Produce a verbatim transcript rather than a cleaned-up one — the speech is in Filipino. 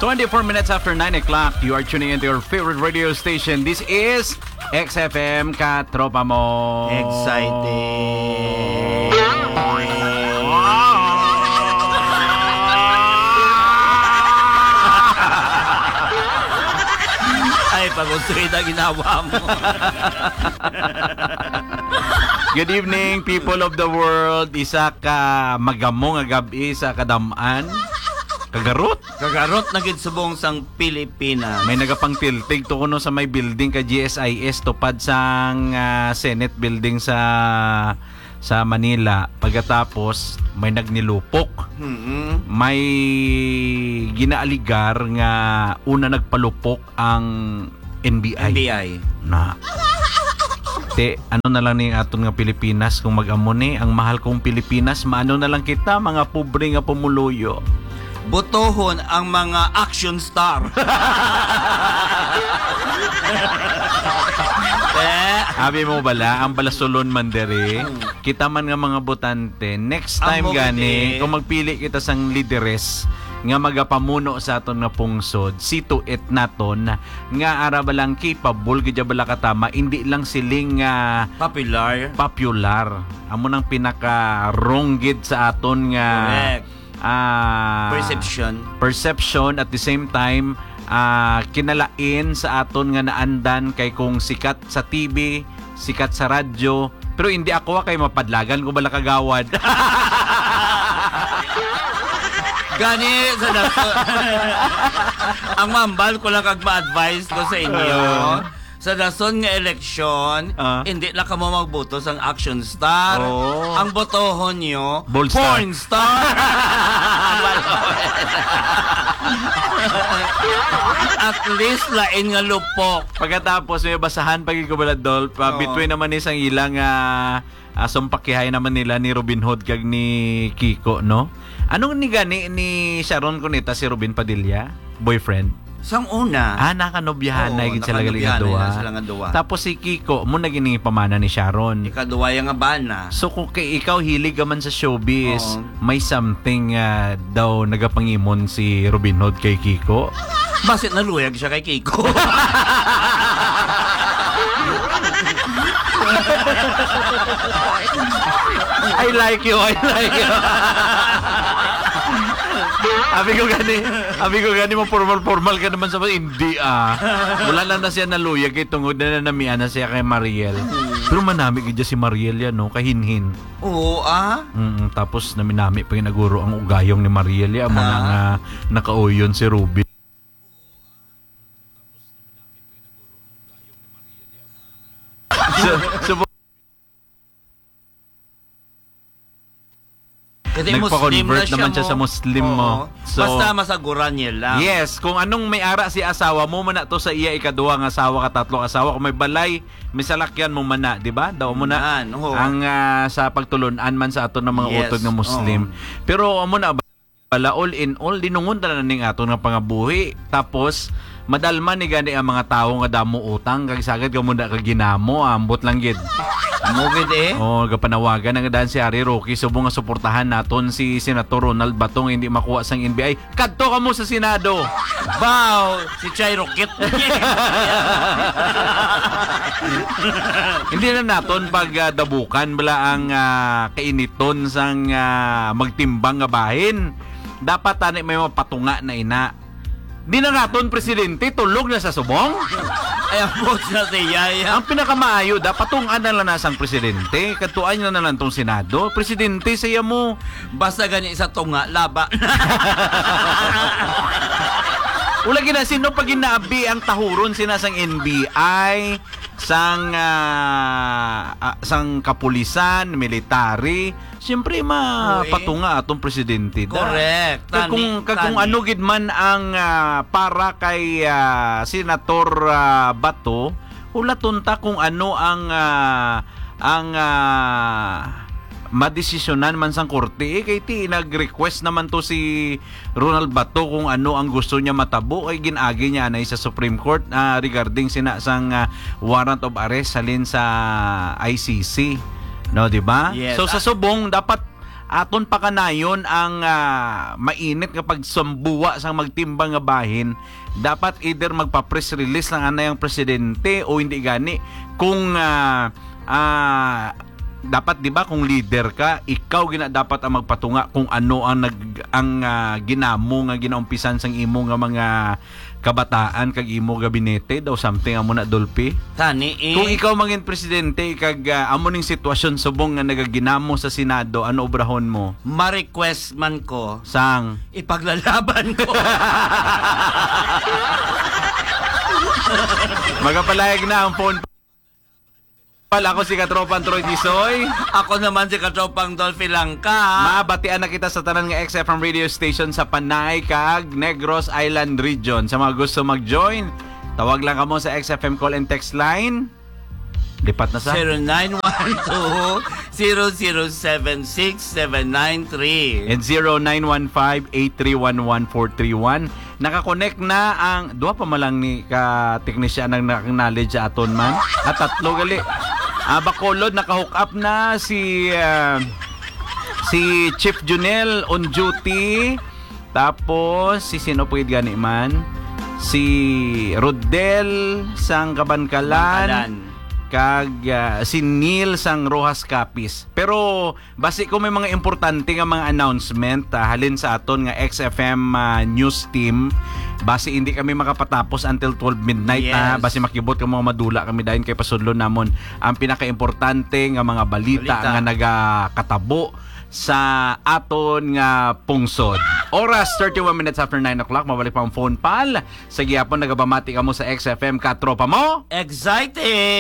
twenty-four minutes after nine o'clock, you are tuning into your favorite radio station. This is X F M Katropa Mo. Excited. Ay, pag-usay na ginawa mo. Good evening, people of the world. Isa ka magamong agabi sa kadamaan. Kagarot. Kagarot na gid subong sang Pilipinas. May nagapangtiltig to kuno sa may building ka G S I S tupad sang uh, Senate building sa sa Manila. Pagkatapos may nagnilupok. Mm-hmm. May ginaaligar nga una nagpalupok ang N B I. N B I. Na. Te, ano na lang ni aton nga Pilipinas kung mag-amo ni ang mahal kong Pilipinas, maano na lang kita mga pobre nga pumuluyo. Botohon ang mga action star. Eh, abi mo bala, ang balasolon man dere, kita man nga mga botante, next time Amo gani, gani. kung magpili kita sang lideres, nga magapamuno sa aton nga pungsod, sito et naton, nga ara balang capable, gadya bala katama, hindi lang siling nga Popular. popular. Amo nang pinaka-ronggid sa aton nga Correct. ah, Perception. perception at the same time uh, kinalain sa aton nga naandan kay kung sikat sa T V, sikat sa radyo, pero hindi ako kay mapadlagan ko bala kagawad. Gani sa dato. Ang mambal ko lang kag ma-advise ko sa inyo. Uh, Sa dason nga eleksyon, Ah. hindi lang ka mo magboto sang action star. Oh. Ang botohon nyo, Ball star. porn star. At least lain nga lupok. Pagkatapos may basahan pag ikabaladol pa Oo. between naman isang ilang uh, uh, sumpakihay naman nila ni Robin Hood kag ni Kiko, no? Anong ni gani ni Sharon Cuneta si Robin Padilla? Boyfriend? Sang una, Ah, nakanobyahan na Oo, gid sila galing nga nakanobyahan na duwa. sila nga duwa. Tapos si Kiko mo naging pamana ni Sharon. ikaduwaya nga bana. So kung kay ikaw hilig ka man sa showbiz, Oo. may something uh, daw nagapangimon si Robin Hood kay Kiko. Basit naluyag siya kay Kiko. I like you, I like you. Abi ko gani, abi ko gani mo formal-formal ka naman sa hindi ah. Wala lang na siya naluyag kay tungod na namian na siya kay Mariel. Pero manami gid si Mariel yan no, kahinhin. Oo, ah. Mm, tapos naminami pa ginaguro ang ugayong ni Mariel ya mga Ah. nga nakauyon si Ruby. so, so Kasi Muslim na nagpa-convert siya naman siya mo. sa Muslim Oo. mo. So, Basta masaguran niya lang. yes, kung anong may ara si asawa mo man na to sa iya ikaduwa nga asawa ka tatlo asawa kung may balay may salakyan mo man na, di ba? Daw mo na Yan, oo. ang ah, sa pagtulunan man sa aton ng mga Yes, utod nga Muslim. Pero amo na bala all in all dinungon ta na ning aton nga pangabuhi. Tapos madalman ni gani ang mga tawo nga damo utang kag sagad ka muna kag ginamo ambot lang gid. Mugid eh. Oh, gapanawagan ang daan si Ari Rocky subong nga suportahan naton si Senator Ronald Batong hindi makuha sang N B I. Kadto ka mo sa Senado. Bow, si Chay Rocket. Hindi na naton pag uh, dabukan bala ang uh, kainiton sang uh, magtimbang nga bahin. Dapat tani may mapatunga na ina. Di na naton presidente tulog na sa subong. Ay, ang boss na si Yaya. Ang pinakamaayo dapat tungan na lang nasang presidente. Katuan na na lang tong Senado. Presidente saya mo. Basta gani sa tunga, laba. Wala gina sino pag ginaabi ang tahuron sinasang N B I, sang uh, uh, sang kapulisan, military. Siyempre mapatunga atong presidente da. Correct. Kag kung, kag kung Tani. ano gid man ang ah, para kay ah, Senator ah, Bato, hulaton ta kung ano ang ah, ang ah, madesisyonan man sang korte eh, kay ti nag-request naman to si Ronald Bato kung ano ang gusto niya matabo ay ginagi niya na sa Supreme Court ah, regarding sina sang ah, warrant of arrest salin sa I C C. No, di ba? Yes. So sa subong dapat aton pa kanayon ang ah, mainit nga pagsambuwa sa magtimbang nga bahin, dapat either magpa-press release lang anay ang presidente o hindi gani. Kung ah, ah, dapat 'di ba kung leader ka, ikaw gina dapat ang magpatunga kung ano ang nag ang ah, ginamo nga ginaumpisan sang imo nga mga kabataan kag imo gabinete daw something amo na dulpi. Tani eh. Kung ikaw mangin presidente kag ah, amo ning sitwasyon subong nga nagaginamo sa Senado, ano obrahon mo? Ma-request man ko, Sang ipaglalaban ko. magapalayag na ang phone. Pala ako si Katropan Troy Tisoy. Ako naman si Katropang Dolphy Langka. Mabatian na kita sa tanan nga X F M radio station sa Panay kag Negros Island region. Sa mga gusto mag-join, tawag lang kamo sa X F M call and text line. Lipat na sa zero nine one two, zero zero seven six seven nine three. and zero nine one five, eight three one one, four three one. Nakakonect na ang duwa pa malang ni ka teknisyan ang knowledge sa aton man. At tatlo gali. Ah, Bacolod naka-hook up na si ah, si Chief Junel on duty. Tapos si sino pwede gani man? Si Rodel sang Kabankalan. Kabankalan. Kag ah, si Neil sang Rojas Capiz. Pero basi ko may mga importante nga mga announcement ah, halin sa aton nga X F M ah, news team. Basi hindi kami makapatapos until twelve midnight. Yes. ah. Basi makibot ka mga madula kami dahil kay pasudlo namon ang pinaka-importante nga mga balita, Balita. nga nagakatabo sa aton nga pungsod. Oras thirty-one minutes after nine o'clock. Mabalik pa ang phone pal. Sa gihapon nagabamati ka mo sa X F M katropa mo. Excited!